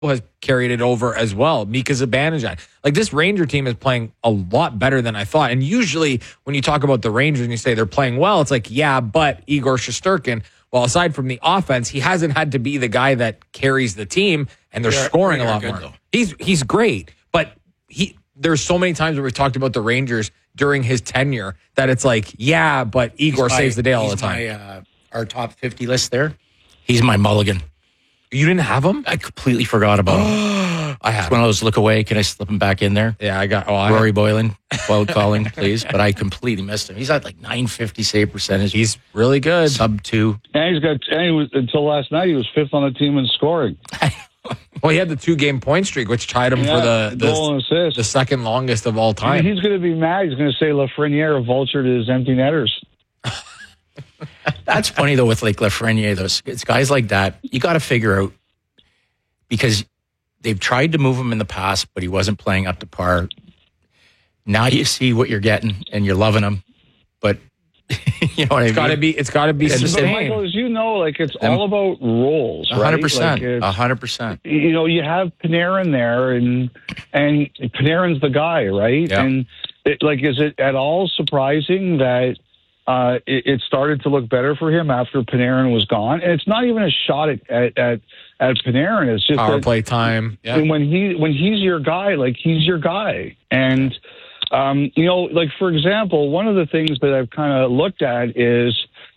has carried it over as well. Mika Zibanejad. Like, this Ranger team is playing a lot better than I thought. And usually when you talk about the Rangers and you say they're playing well, it's like, yeah, but Igor Shesterkin, well, aside from the offense, he hasn't had to be the guy that carries the team, and they're scoring a lot more. Though. He's great, but there's so many times where we've talked about the Rangers during his tenure that it's like, yeah, but Igor saves the day all the time. Our top 50 list there, he's my mulligan. You didn't have him? I completely forgot about him. I had one of those look away. Can I slip him back in there? Yeah, I got Rory Boylan. Cloud calling, please. But I completely missed him. He's at like 950 save percentage. He's really good. Sub 2. And until last night, he was 5th on the team in scoring. Well, he had the 2-game point streak, which tied him for the second longest of all time. I mean, he's going to be mad. He's going to say Lafreniere vultured his empty netters. That's funny, though, with like Lafreniere, it's guys like that. You got to figure out, because they've tried to move him in the past, but he wasn't playing up to par. Now you see what you're getting, and you're loving him. But you know what I mean? It's got to be sustained. But Michael, as you know, like, it's all about roles, right? 100%. 100%. You know, you have Panarin there, and Panarin's the guy, right? Yeah. And is it at all surprising that it started to look better for him after Panarin was gone? And it's not even a shot at Panarin. It's just power play time. Yeah. When he's your guy, like, he's your guy. And you know, like, for example, one of the things that I've kind of looked at is,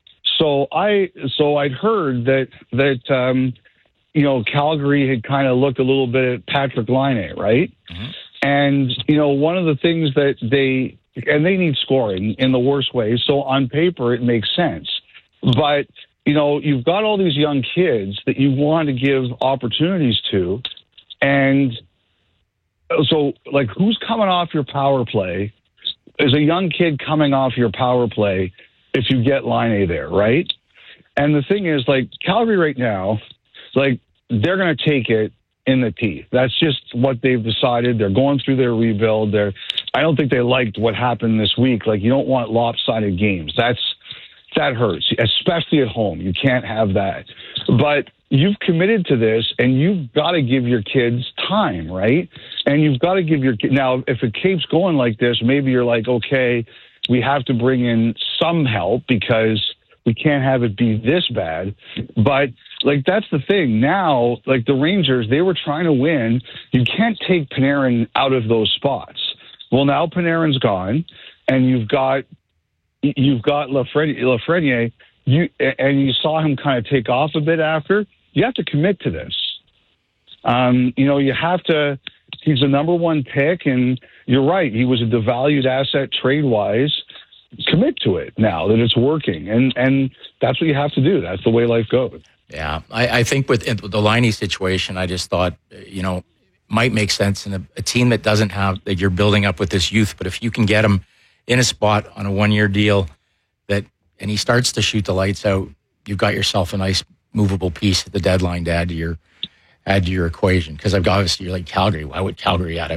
I'd heard that you know, Calgary had kind of looked a little bit at Patrick Laine, right? Mm-hmm. And you know, one of the things that they need scoring in the worst way. So on paper, it makes sense. But, you know, you've got all these young kids that you want to give opportunities to. And so, like, who's coming off your power play? Is a young kid coming off your power play if you get Laine there, right? And the thing is, like, Calgary right now, like, they're going to take it in the teeth. That's just what they've decided. They're going through their rebuild. I don't think they liked what happened this week. Like, you don't want lopsided games. That hurts, especially at home. You can't have that. But you've committed to this, and you've got to give your kids time, right? And you've got to give your kids... Now, if it keeps going like this, maybe you're like, okay, we have to bring in some help because we can't have it be this bad. But, like, that's the thing. Now, like, the Rangers, they were trying to win. You can't take Panarin out of those spots. Well, now Panarin's gone, and you've got Lafreniere, and you saw him kind of take off a bit after. You have to commit to this. You know, you have to. He's the number one pick, and you're right. He was a devalued asset trade-wise. Commit to it now that it's working, and that's what you have to do. That's the way life goes. Yeah, I think with the Laine situation, I just thought, you know, might make sense in a team that doesn't have, that you're building up with this youth. But if you can get him in a spot on a 1-year deal and he starts to shoot the lights out, you've got yourself a nice movable piece at the deadline to add to your equation. Because obviously you're like, Calgary, why would Calgary add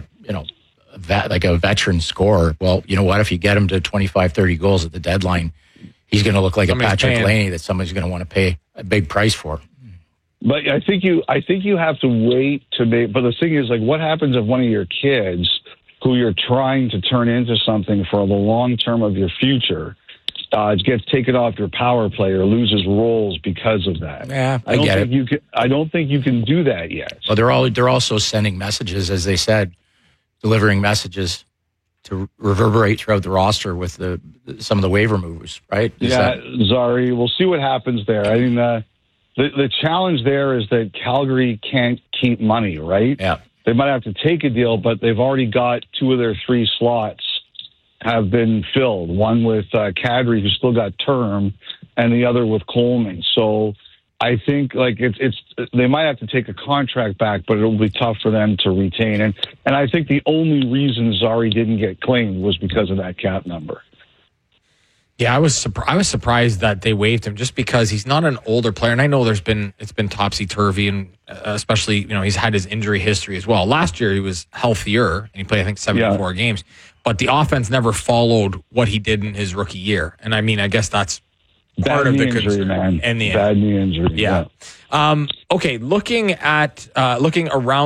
a veteran scorer? Well, you know what? If you get him to 25, 30 goals at the deadline, he's going to look like a Patrick Laine that somebody's going to want to pay a big price for. But I think you have to wait to make. But the thing is, like, what happens if one of your kids, who you're trying to turn into something for the long term of your future, gets taken off your power play or loses roles because of that? Yeah, I get it. I don't think you can do that yet. Well, they're also sending messages, as they said, delivering messages to reverberate throughout the roster with some of the waiver moves, right? Zari, we'll see what happens there. I mean, the challenge there is that Calgary can't keep money, right? Yeah. They might have to take a deal, but they've already got 2 of their 3 slots have been filled. One with Kadri, who's still got term, and the other with Coleman. So I think, like, it's they might have to take a contract back, but it'll be tough for them to retain. And I think the only reason Zari didn't get claimed was because of that cap number. Yeah, I was surprised that they waived him just because he's not an older player, and I know it's been topsy-turvy, and especially, you know, he's had his injury history as well. Last year he was healthier and he played, I think, 74 games, but the offense never followed what he did in his rookie year. And I mean, I guess that's part Bad of knee the injury, concern. man. And the Bad knee injury. yeah. Okay, looking around